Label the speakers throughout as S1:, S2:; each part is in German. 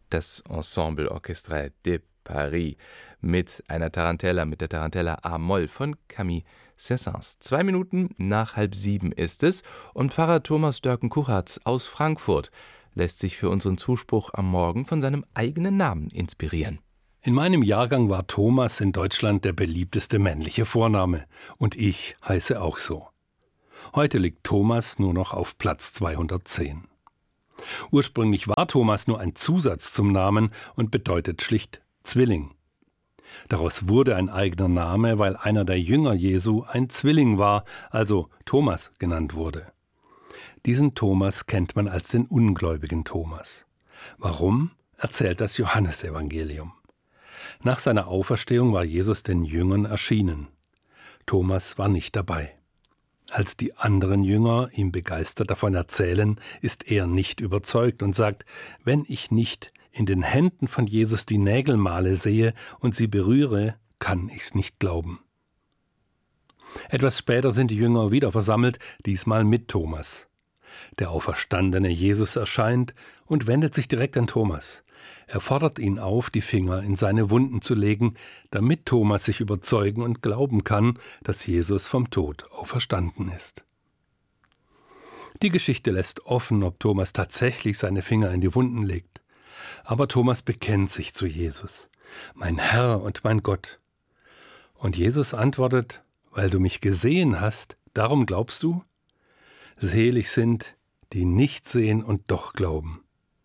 S1: das Ensemble Orchestre de Paris mit einer Tarantella, mit der Tarantella A-Moll von Camille Saint-Saëns. 2 Minuten nach 6:30 ist es und Pfarrer Thomas Dörken-Kuchartz aus Frankfurt lässt sich für unseren Zuspruch am Morgen von seinem eigenen Namen inspirieren.
S2: In meinem Jahrgang war Thomas in Deutschland der beliebteste männliche Vorname und ich heiße auch so. Heute liegt Thomas nur noch auf Platz 210. Ursprünglich war Thomas nur ein Zusatz zum Namen und bedeutet schlicht Zwilling. Daraus wurde ein eigener Name, weil einer der Jünger Jesu ein Zwilling war, also Thomas genannt wurde. Diesen Thomas kennt man als den ungläubigen Thomas. Warum, erzählt das Johannesevangelium. Nach seiner Auferstehung war Jesus den Jüngern erschienen. Thomas war nicht dabei. Als die anderen Jünger ihm begeistert davon erzählen, ist er nicht überzeugt und sagt, wenn ich nicht in den Händen von Jesus die Nägelmale sehe und sie berühre, kann ich's nicht glauben. Etwas später sind die Jünger wieder versammelt, diesmal mit Thomas. Der auferstandene Jesus erscheint und wendet sich direkt an Thomas. Er fordert ihn auf, die Finger in seine Wunden zu legen, damit Thomas sich überzeugen und glauben kann, dass Jesus vom Tod auferstanden ist. Die Geschichte lässt offen, ob Thomas tatsächlich seine Finger in die Wunden legt. Aber Thomas bekennt sich zu Jesus: Mein Herr und mein Gott. Und Jesus antwortet: Weil du mich gesehen hast, darum glaubst du? Selig sind, die nicht sehen und doch glauben.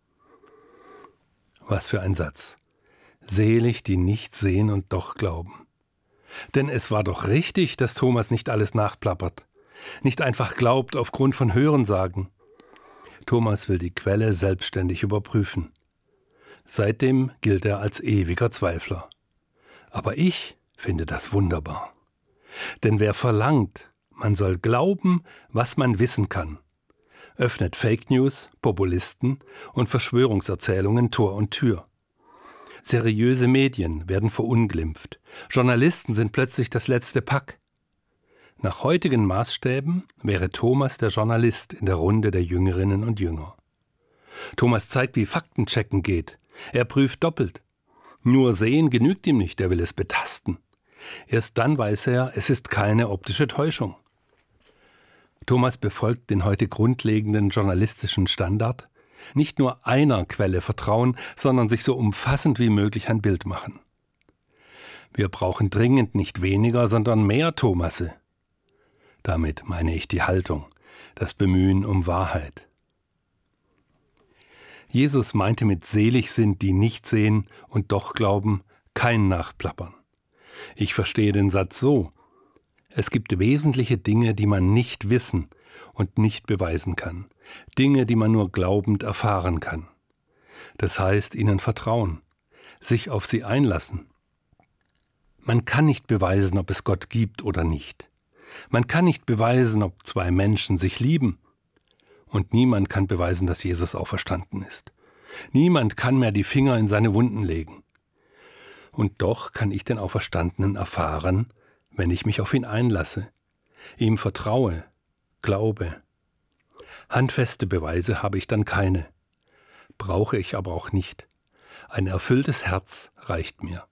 S2: Was für ein Satz. Selig, die nicht sehen und doch glauben. Denn es war doch richtig, dass Thomas nicht alles nachplappert, nicht einfach glaubt aufgrund von Hörensagen. Thomas will die Quelle selbstständig überprüfen. Seitdem gilt er als ewiger Zweifler. Aber ich finde das wunderbar. Denn wer verlangt, man soll glauben, was man wissen kann, öffnet Fake News, Populisten und Verschwörungserzählungen Tor und Tür. Seriöse Medien werden verunglimpft. Journalisten sind plötzlich das letzte Pack. Nach heutigen Maßstäben wäre Thomas der Journalist in der Runde der Jüngerinnen und Jünger. Thomas zeigt, wie Faktenchecken geht. Er prüft doppelt. Nur sehen genügt ihm nicht, er will es betasten. Erst dann weiß er, es ist keine optische Täuschung. Thomas befolgt den heute grundlegenden journalistischen Standard: nicht nur einer Quelle vertrauen, sondern sich so umfassend wie möglich ein Bild machen. Wir brauchen dringend nicht weniger, sondern mehr Thomasse. Damit meine ich die Haltung, das Bemühen um Wahrheit. Jesus meinte mit selig sind, die nicht sehen und doch glauben, kein Nachplappern. Ich verstehe den Satz so: Es gibt wesentliche Dinge, die man nicht wissen und nicht beweisen kann. Dinge, die man nur glaubend erfahren kann. Das heißt, ihnen vertrauen, sich auf sie einlassen. Man kann nicht beweisen, ob es Gott gibt oder nicht. Man kann nicht beweisen, ob zwei Menschen sich lieben. Und niemand kann beweisen, dass Jesus auferstanden ist. Niemand kann mehr die Finger in seine Wunden legen. Und doch kann ich den Auferstandenen erfahren, wenn ich mich auf ihn einlasse, ihm vertraue, glaube. Handfeste Beweise habe ich dann keine, brauche ich aber auch nicht. Ein erfülltes Herz reicht mir.